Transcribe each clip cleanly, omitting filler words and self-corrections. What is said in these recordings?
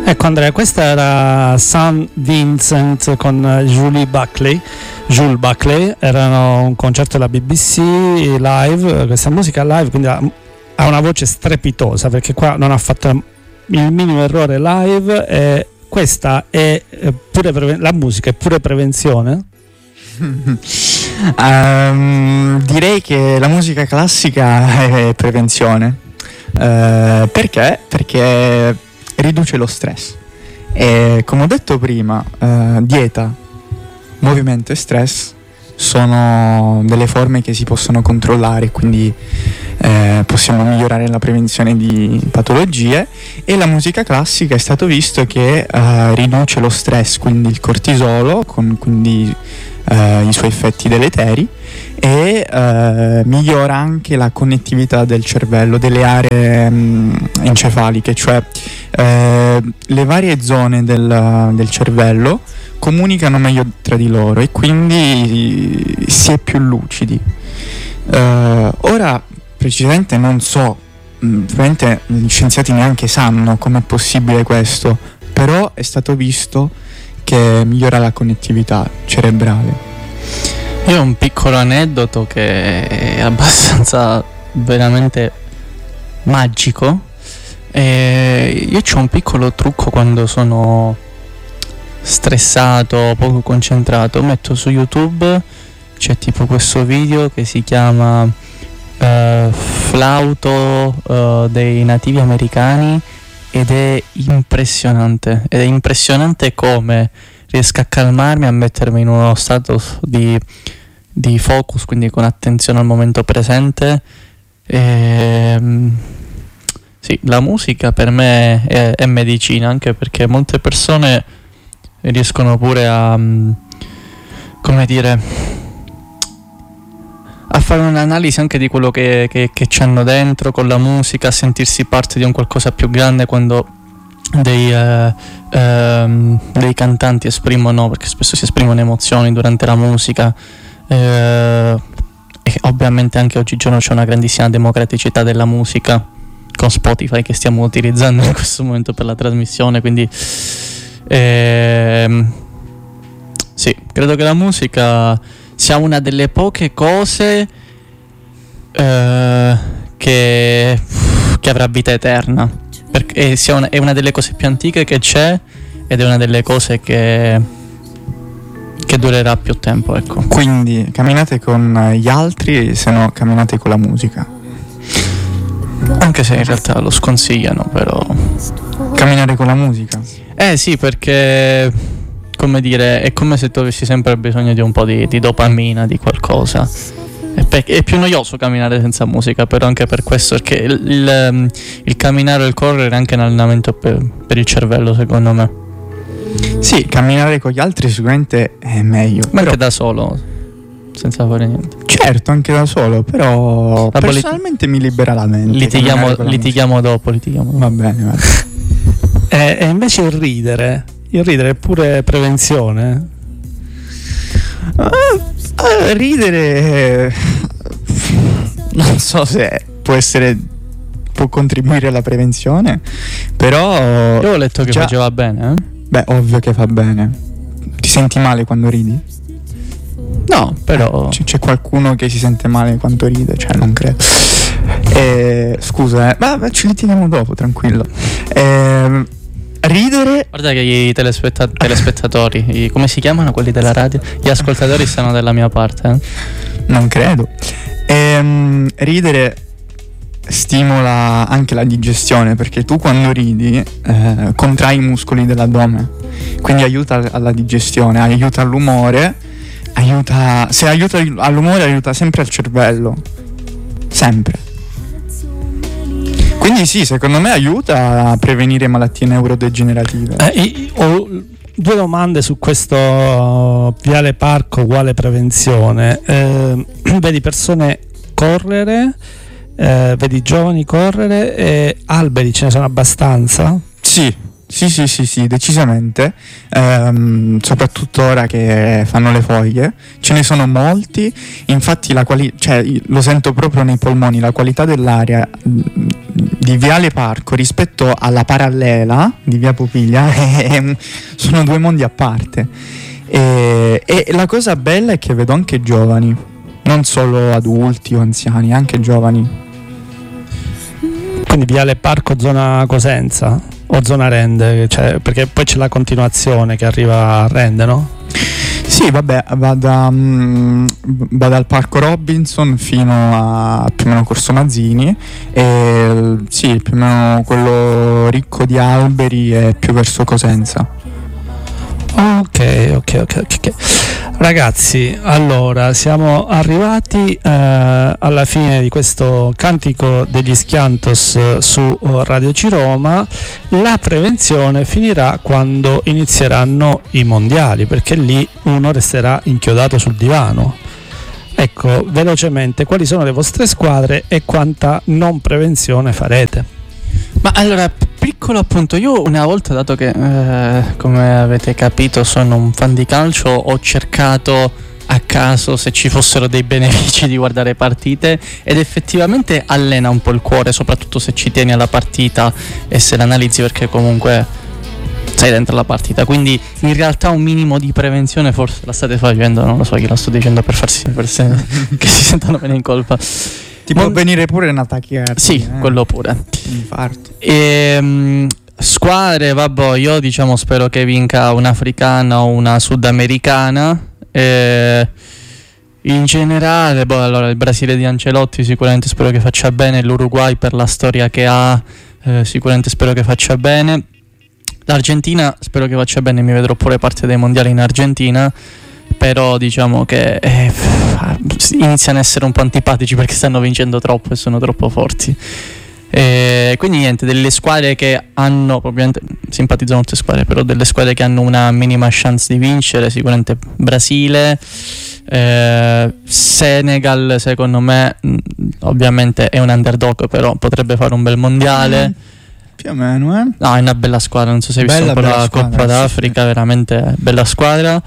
Ecco Andrea, questa era St. Vincent con Jules Buckley, erano un concerto della BBC live, questa musica live, quindi ha una voce strepitosa perché qua non ha fatto il minimo errore live, e questa è pure la musica è pure prevenzione? Direi che la musica classica è prevenzione. Perché? Perché riduce lo stress. E come ho detto prima, dieta, movimento e stress sono delle forme che si possono controllare, quindi possiamo migliorare la prevenzione di patologie, e la musica classica è stato visto che riduce lo stress, quindi il cortisolo, quindi i suoi effetti deleteri, e migliora anche la connettività del cervello, delle aree encefaliche, cioè le varie zone del cervello comunicano meglio tra di loro e quindi si è più lucidi. Ora precisamente non so, probabilmente gli scienziati neanche sanno com'è possibile questo, però è stato visto che migliora la connettività cerebrale. Io ho un piccolo aneddoto che è abbastanza veramente magico. Io ho un piccolo trucco quando sono stressato, poco concentrato, metto su YouTube, c'è tipo questo video che si chiama Flauto dei nativi americani, ed è impressionante come riesca a calmarmi, a mettermi in uno stato di focus, quindi con attenzione al momento presente. Sì, la musica per me è medicina, anche perché molte persone riescono pure a, come dire, a fare un'analisi anche di quello che c'hanno dentro con la musica, a sentirsi parte di un qualcosa più grande quando dei cantanti esprimono, perché spesso si esprimono emozioni durante la musica, e ovviamente anche oggigiorno c'è una grandissima democraticità della musica con Spotify che stiamo utilizzando in questo momento per la trasmissione, quindi sì, credo che la musica sia una delle poche cose che avrà vita eterna, perché è una delle cose più antiche che c'è, ed è una delle cose che durerà più tempo, ecco. Quindi camminate con gli altri, se no camminate con la musica. Anche se in realtà lo sconsigliano, però camminare con la musica. Sì, perché, come dire, è come se tu avessi sempre bisogno di un po' di dopamina, di qualcosa. È più noioso camminare senza musica, però anche per questo, perché il camminare e il correre è anche un allenamento per il cervello, secondo me. Sì, camminare con gli altri sicuramente è meglio. Ma anche da solo, senza fare niente. Certo, anche da solo, però personalmente mi libera la mente. Litighiamo dopo. Va bene. E invece il ridere è pure prevenzione? Ridere non so se può contribuire alla prevenzione, però io ho letto che faceva bene, Beh, ovvio che fa bene. Ti senti male quando ridi? No, però c'è qualcuno che si sente male quando ride, cioè non credo. Scusa, ma ci litighiamo dopo, tranquillo. Ridere. Guarda che i telespettatori, come si chiamano quelli della radio? Gli ascoltatori stanno dalla mia parte. Non credo. Ridere stimola anche la digestione, perché tu quando ridi contrai i muscoli dell'addome, quindi aiuta alla digestione, aiuta all'umore, se aiuta all'umore aiuta sempre al cervello, sempre. Quindi sì, secondo me aiuta a prevenire malattie neurodegenerative. Ho due domande su questo Viale Parco uguale prevenzione. Vedi persone correre, vedi giovani correre, alberi ce ne sono abbastanza? Sì, Sì, decisamente. Soprattutto ora che fanno le foglie, ce ne sono molti. Infatti, lo sento proprio nei polmoni. La qualità dell'aria di Viale Parco rispetto alla parallela di Via Pupiglia sono due mondi a parte. E la cosa bella è che vedo anche giovani, non solo adulti o anziani, anche giovani. Quindi Viale Parco, zona Cosenza o zona Rende, cioè, perché poi c'è la continuazione che arriva a Rende, no? Sì, vabbè, va dal Parco Robinson fino a più o meno Corso Mazzini, e sì, più o meno quello ricco di alberi è più verso Cosenza. Ok. Ragazzi, allora siamo arrivati alla fine di questo cantico degli Schiantos su Radio Ciroma. La prevenzione finirà quando inizieranno i mondiali, perché lì uno resterà inchiodato sul divano. Ecco, velocemente, quali sono le vostre squadre e quanta non prevenzione farete? Ma allora, piccolo appunto, io una volta, dato che come avete capito sono un fan di calcio, ho cercato a caso se ci fossero dei benefici di guardare partite, ed effettivamente allena un po' il cuore, soprattutto se ci tieni alla partita e se l'analizzi, perché comunque sei dentro la partita, quindi in realtà un minimo di prevenzione forse la state facendo, non lo so, io la sto dicendo per farsi che si sentano bene in colpa. Ti può venire pure una tachicardia. Sì, quello pure. Infarto. Squadre, vabbè, io diciamo spero che vinca un'africana o una sudamericana. In generale, allora il Brasile di Ancelotti sicuramente spero che faccia bene, l'Uruguay per la storia che ha sicuramente spero che faccia bene, l'Argentina spero che faccia bene, mi vedrò pure parte dei mondiali in Argentina, però diciamo che iniziano a essere un po' antipatici perché stanno vincendo troppo e sono troppo forti. Quindi niente, delle squadre che hanno, probabilmente simpatizzo molte squadre, però delle squadre che hanno una minima chance di vincere, sicuramente Brasile, Senegal secondo me ovviamente è un underdog, però potrebbe fare un bel mondiale. Più o meno, No, è una bella squadra, non so se hai visto un po' la Coppa d'Africa, veramente bella squadra.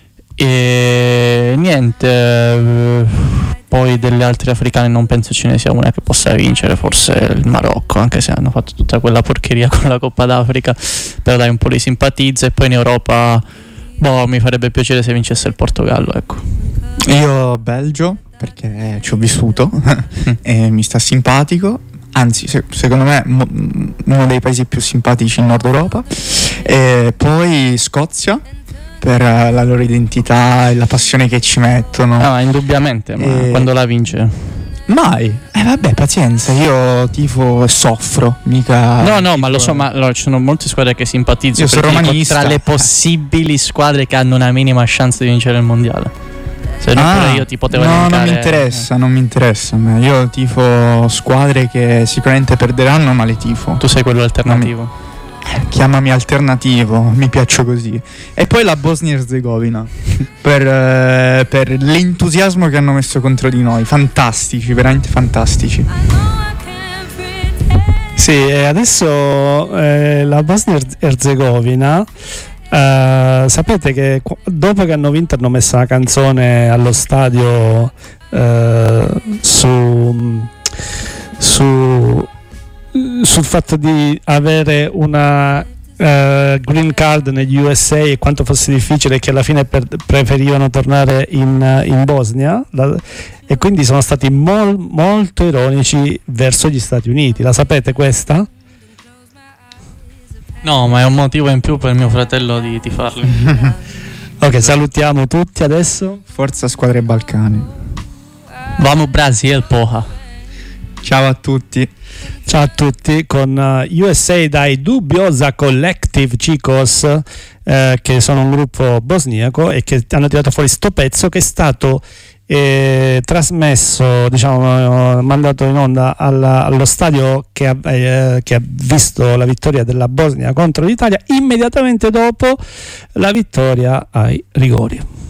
E niente, poi delle altre africane non penso ce ne sia una che possa vincere, forse il Marocco, anche se hanno fatto tutta quella porcheria con la Coppa d'Africa, però dai, un po' li simpatizza. E poi in Europa mi farebbe piacere se vincesse il Portogallo, ecco. Io Belgio, perché ci ho vissuto e mi sta simpatico, anzi secondo me uno dei paesi più simpatici in Nord Europa. E poi Scozia, per la loro identità e la passione che ci mettono. Indubbiamente, ma quando la vince? Mai. Vabbè, pazienza, io tifo e soffro, mica. No, ma lo so, ma allora, ci sono molte squadre che simpatizzo. Io sono romanista. Tra le possibili squadre che hanno una minima chance di vincere il mondiale. Se no, pure io ti potevo elencare. Non mi interessa. Io tifo squadre che sicuramente perderanno, ma le tifo. Tu sei quello alternativo. Chiamami alternativo, mi piaccio così. E poi la Bosnia-Herzegovina per l'entusiasmo che hanno messo contro di noi. Fantastici, veramente fantastici. Sì, e adesso la Bosnia-Herzegovina, sapete che dopo che hanno vinto hanno messo una canzone allo stadio sul fatto di avere una green card negli USA e quanto fosse difficile, che alla fine preferivano tornare in Bosnia, e quindi sono stati molto ironici verso gli Stati Uniti. La sapete questa? No, ma è un motivo in più per mio fratello di tifarli. Ok, salutiamo tutti adesso. Forza squadre Balcani. Vamos Brasil, porra. Ciao a tutti. Ciao a tutti, con USA dai Dubiosa Collective Chicos, che sono un gruppo bosniaco e che hanno tirato fuori sto pezzo che è stato trasmesso, diciamo, mandato in onda allo stadio che ha visto la vittoria della Bosnia contro l'Italia immediatamente dopo la vittoria ai rigori.